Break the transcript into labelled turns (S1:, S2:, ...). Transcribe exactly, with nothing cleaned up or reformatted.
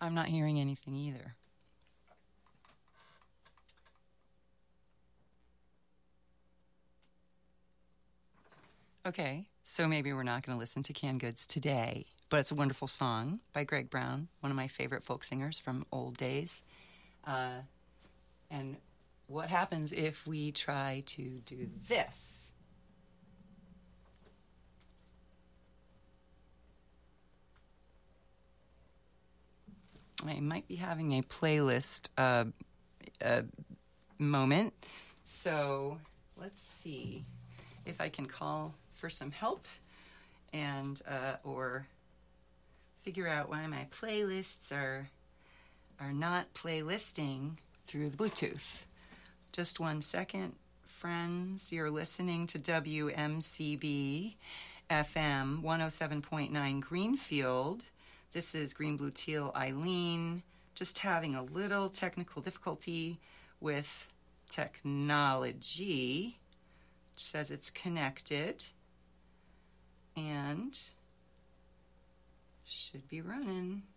S1: I'm not hearing anything either. Okay, so maybe we're not going to listen to Canned Goods today, but it's a wonderful song by Greg Brown, one of my favorite folk singers from old days. Uh, and what happens if we try to do this? I might be having a playlist uh, uh, moment, so let's see if I can call for some help and uh, or figure out why my playlists are are not playlisting through the Bluetooth. Just one second, friends. You're listening to W M C B F M one oh seven point nine Greenfield. This is Green Blue Teal Eileen, just having a little technical difficulty with technology. Which says it's connected and should be running.